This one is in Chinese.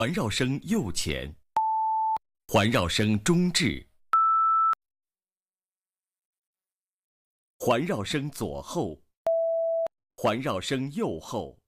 环绕声右前，环绕声中置，环绕声左后，环绕声右后。